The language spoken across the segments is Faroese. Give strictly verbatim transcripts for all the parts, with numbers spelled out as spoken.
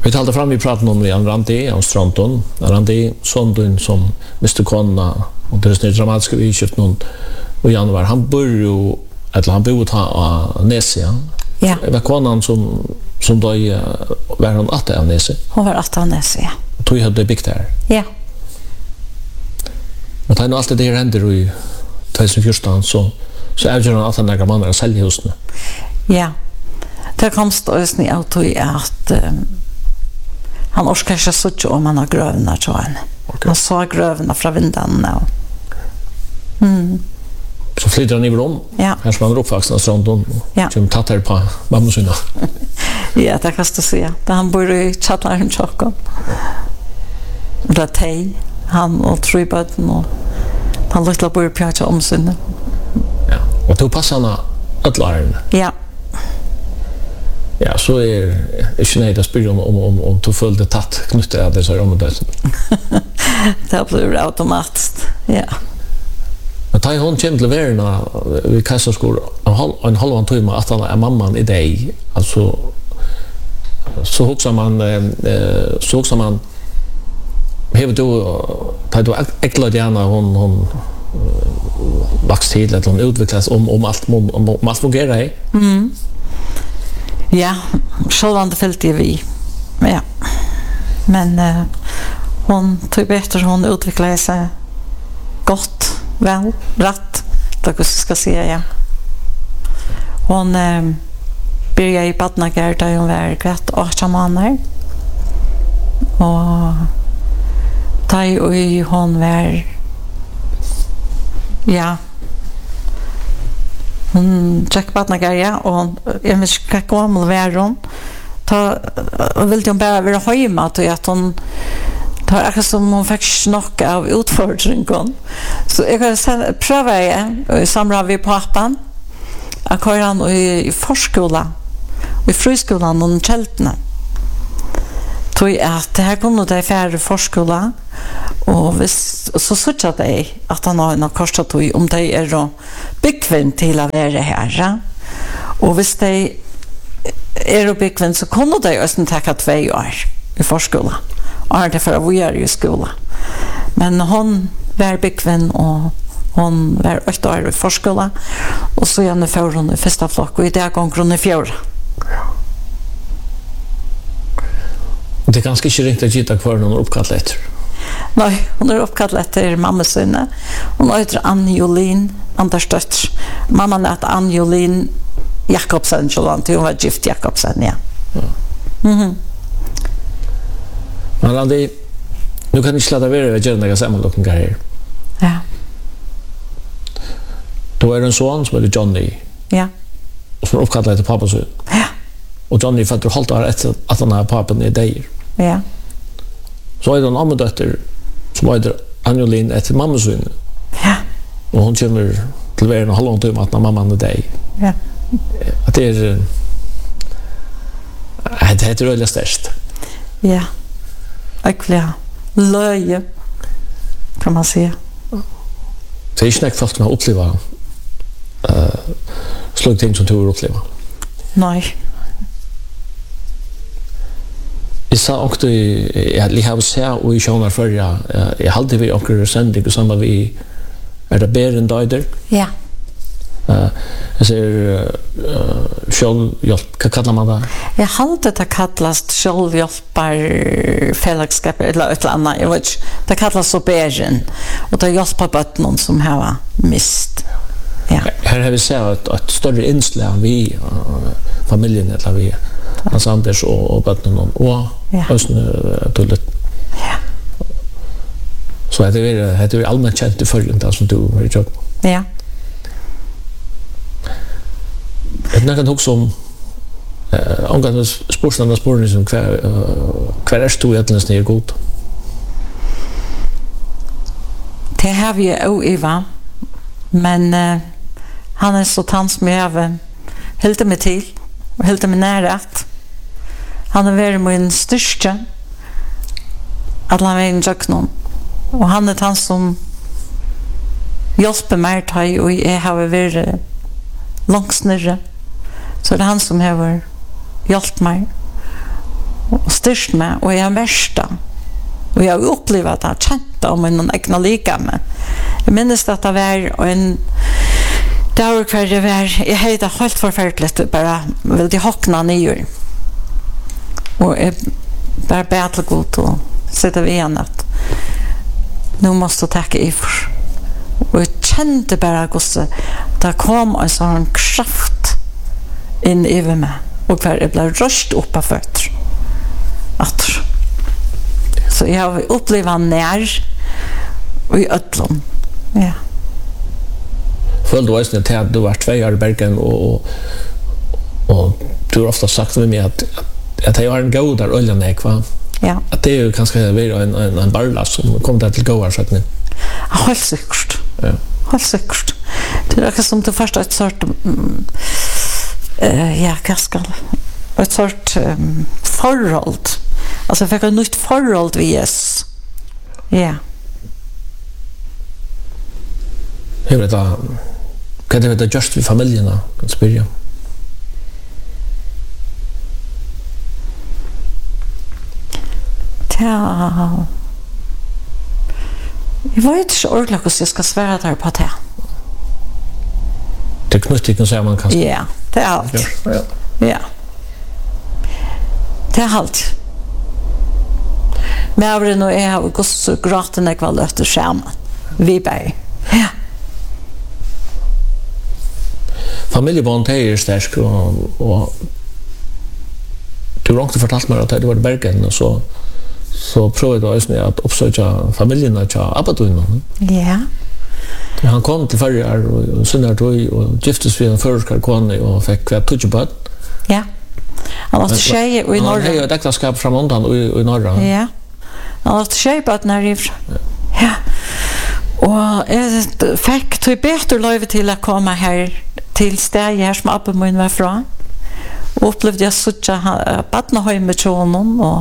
Vi talade fram i praten om Jan Randi av Stranton. Randi Sondun som mister konna och det är dramatiska vidskift någon i januari. Han bor ju eller han bor av Nesia. Ja. Det var konan som som då var hon att av Nesia. Hon var att av Nesia. Tror jag hade byggt där. Ja. Men det är nog alltid det händer i tjugohundrafjorton så så är det ju att han några månader säljer husen. Ja. Det kom stås ni att att um, han orskar inte så om han har grövna tror han. Okay. Han såg grövna från vindarna. Mm. Så flyttar han i om. Ja. Här som han är uppvuxen i Strandon. Ja. Som tattar på mammasuna. Ja, det kan jag säga. Där han bor i Chatladen Choco. Det är Tej. Han och tre barn och han lilla bor i Pjatja omsynne. Ja. Och då passar han ödlaren. Ja. Ja, så är inte nöjd att spela om om om om du följde tatt knutet av det så om det. Det blir automatiskt. Ja. Men tar hon kommer till världen vi kastar skor en halv en halv timme att han är mamman i dig. Alltså så också man eh så också man har då tar då äckla gärna hon hon växt till att hon utvecklas om om allt om, om allt fungerar. Mm. Ja, självande fällt det vi. Ja. Men uh, hon tog bättre hon utvecklade sig gott, väl, rätt. Det kan jag ska säga, ja. Hon uh, började i Badnagard där hon var kvart åtta månader. Och där i hon var ja hon tjeck Badnagard och jag vet inte vad gammal var hon. Ta ville hon bara vara hemma till att hon tar akkurat som hon fick snacka av utfordringen. Så jag kan sen pröva jag i samråd med pappan att köra han i förskola i friskolan och kältna. Tog att det här kunde det färre förskola och vis, så såg det att han har en kostat om det är då bekväm till att vara här. Och hvis det är bekväm så kunde det ju ta två år i förskola. Och det för att vi är i skola. Men hon var bekväm och hon var åtta år i förskola och så gärna får hon i första flock och i det gånger hon i fjärde. Det är ganska inte riktigt att gitta kvar någon uppkallat efter. Nej, hon är uppkallat efter mammas sinne. Hon heter Ann-Jolin Andersdötter. Mamman heter Ann-Jolin Jakobsen, så hon var gift Jakobsen, ja. Mhm. Men Randi, nu kan ni sladda vidare och göra några sammanlockningar här. Ja. Då är det en son som heter Johnny. Ja. Och som är uppkallat efter pappa så. Ja. Och Johnny fötter hållt av efter att han har pappan i dig. Ja. Så är det en annan dotter som heter Anjolin efter mammas son. Ja. Och hon kommer till världen och halva timme att när mamman är dig. Ja. Att det är det heter öliga störst. Ja. Äckliga löje kan man säga. Det är inte folk som har upplevt uh, slag ting som du har upplevt. Nej. Jag sa också jag har sett och i sjönar förra jag hade vi också sändning och samma vi är det bären döder. Ja. Uh, jag ser uh, självhjälp, vad kallar man det? Jag hade det kallast självhjälpar fällskap eller ett annat. Jag vet det kallas så bären och det hjälper barnen som har mist. Ja. Här har vi sett ett större inslag vi uh, familjen eller vi Hans Anders och, och barnen och ösnen tullet. Ja. Så det är det är allmänt känt i följande som du har gjort. Ja. Jag kan också om eh angående sportstandard sporten som kvar kvar är stor egentligen är god. Det har vi ju Eva. Men uh, han är så tans med av helt med till och helt med nära. Han är väldigt min styrka. Alla vägen Jackson. Och han är han som hjälper mig till och jag har varit långt snurre. Så det är han som har hjälpt mig. och styrst mig och jag märsta. Och jag har upplevt att jag har känt om min egna lika med. Jag minns att det var en dag kvar det var, jag hade helt förfärligt bara vill de hockna nyer. Och jag bara bad till god och sitta vid en att nu måste jag tacka ifrån. Och jag kände bara att det kom en sån kraft in över mig. Och kvar jag blev röst upp av fötter. Att så jag har upplevt när och i ödlom. Ja. Följde du också till att du var två år i Bergen och, och, och du har ofta sagt med mig att, att, att jag har en god där oljan är kvar. Ja. Att det är ju kanske en, en, en barlas som kommer där till gåar så att ni. Helt säkert. Ja. Helt säkert. Det är som det första ett sort um, uh, ja, vad ska ett sort um, förhåll. Alltså jag fick ett nytt förhåll vid Jesus. Ja. Hur är det kan det vara just vid familjerna kan spyrja? Ja. Jag vet inte ordentligt hur jag ska svära där på det. Det är knutigt att säga man kan. Ja, det är allt. Ja. Ja. Det är allt. Men jag vill nog ha gått så grått när jag var löfter skärmen. Vi bara. Ja. Familjebånd är stark och, och du har också fortalt mig att du var i Bergen och så så prövade jag också att uppsöka familjerna till Abaduinen. Ja. Han kom till Färjar och sen då och giftes vid en förskar kone och fick kvar tjugobad. Ja. Han var tjej och i norra. Han hade ett äktenskap från undan och i norra. Ja. Han var tjej på att när det ja. Och jag fick till bättre lov till att komma här till stället här som Abba min var från. Och upplevde jag så att badna hem med honom och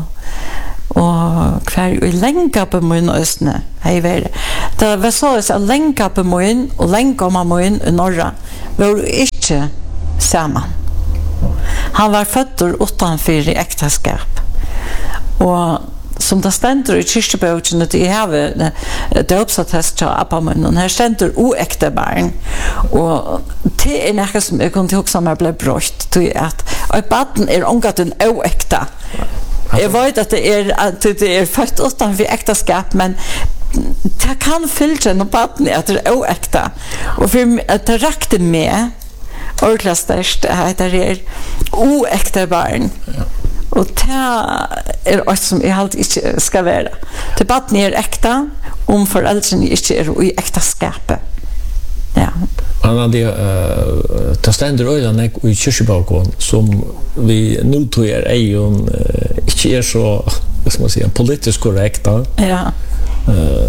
och kvar i länka på min östne. Hej väl. Det var så att länka på min och länka om min i norra var inte samman. Han var född utanför äktenskap. Och som det ständer i kyrkeboken att jag har det uppsatt till Abba min och här ständer oäkta barn. Och det är något som jag kunde också om jag blev brott till att att barnen är omgat en oäkta. Jag vet att det är att det är fött utanför äktenskap men det kan filtra när barnen är att det är oäkta. Och för att det räckte med ordentligt störst att det är oäkta barn. Och det är något som jag alltid inte ska vara. Det barnen är äkta om föräldrarna inte är i äktenskapet. Ja. Han hade uh, det ständer öjlan i kyrkeboken som vi nu tror är ju uh, inte är så vad ska man säga politiskt korrekt. Ja. Uh,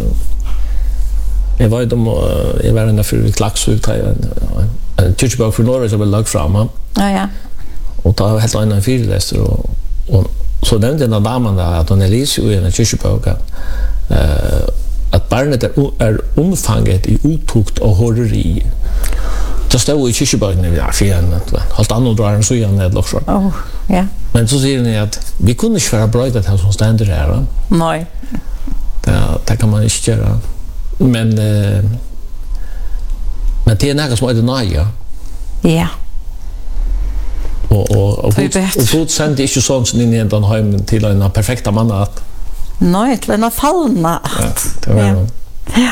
jag var ju de uh, jag var inne för Klaxvik en en kyrkbok för Norge som var lagt fram. Ja ja. Och då har helt annan fyrläster och och så den den damen där att hon är lite i en kyrkbok uh, att barnet är, är omfanget i otukt och horreri. Det står i kyrkeboken ja, för en helt annan drar än så igen det också. Oh, ja. Men så säger ni att vi kunde inte vara bra det här som ständer här. Nej. Det, det kan man inte göra. Men eh, men det är något som är det nya. Ja. Och och och god sände inte sånt in i den hem till en perfekta man att nej, till en fallna. Ja, det var ja. Ja.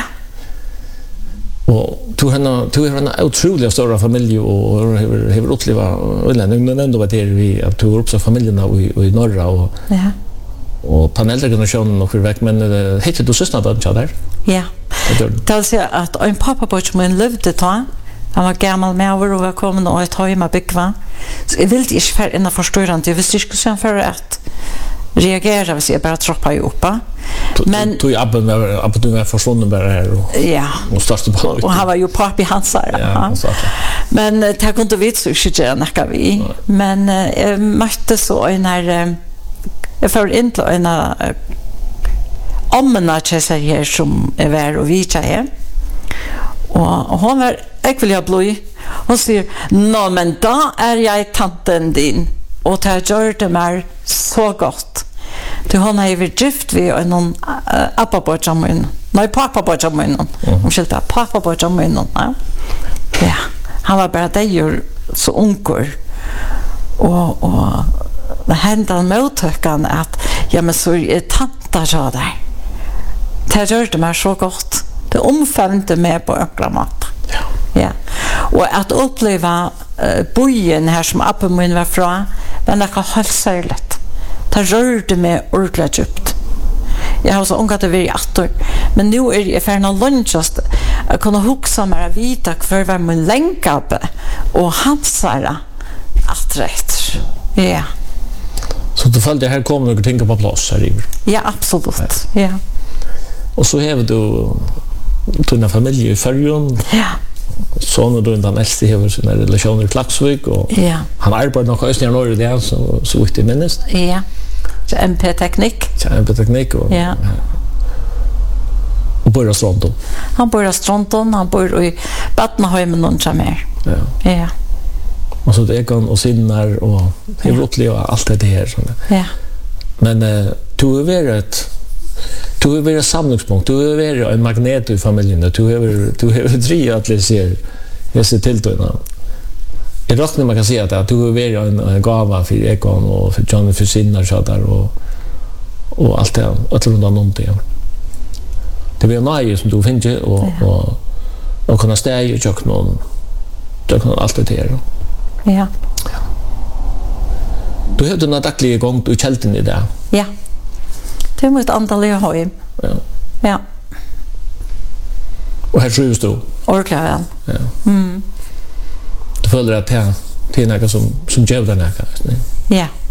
Och du har du har en otroligt stor familj och har har upplevt och men ändå var det vi att du har också familjerna i i norra och ja. Och panelgenerationen och väck men uh, heter du syster då där? Ja. Det vill säga att en pappa på min levde då. Han var gammal med och var kommen och ett hemma bygva. Så jag ville inte för en förstående jag visste inte hur för att reagera hvis jag bara troppa ju uppa. Men du Abba var Abba du var försvunnen bara här och ja. Och startade på. Och han var ju pappa hans här. Ja, men det kunde inte vit så inte näka vi. Men jag mötte så en här jag får inte en omna tjejser här som är vär och vita här. Och hon var jag vill ha blod. Hon säger, nå men då är jag tanten din. och det gör det mer så gott. Du hon har ju gift vi och någon appa på jammen. Nej, pappa på jammen. Om skilta pappa på jammen. Ja. Han var bara där så ungor. Och och det hände en mottakan att ja men så är tanta så där. Det gör det mer så gott. Det omfamnade mig på ökla mat. Ja. Ja. Och att uppleva uh, bojen här som appen min var fra, men det kan helt särskilt. Det rörde mig ordentligt djupt. Jag har så unga det vi attor, men nu är det för en lunchast att kunna huxa mig att vita för vad min länkape och hansara att rätt. Ja. Så du följde här kommer några ting på plats här i. Ja, absolut. Ja. Ja. Och så har du dina familj i Färjön. Ja. Sonen då den äldste har sina relationer i Klaksvik och ja. Han arbetar nog östern norr där så så vitt det minst. Ja. Så M P-teknik. Ja, M P-teknik och ja. Och bor i Stronton. Han bor i Stronton, han bor i Batnahöjmen någon som är. Ja. Ja. Och så det kan och sinnar och det är uppleva allt det här såna. Ja. Men eh du är värt du är värt samlingspunkt, du är värt en magnet i familjen, du är du är tre att läsa. Jag ser till då. Jag räknar man kan säga att du är värt en, en gåva för Ekon och för John för sinnar så där och och allt det att runda någonting. Det blir nej som du finner och ja. och och kunna stäja och jag någon jag kan allt det här. Ja. Du hade några dagliga gång du kälten i det. Ja. Det måste antal jag har. Ja. Ja. Och här trivs du? Orkar väl. Ja. Mm. Du följer att det är något som, som gör den här. Ja.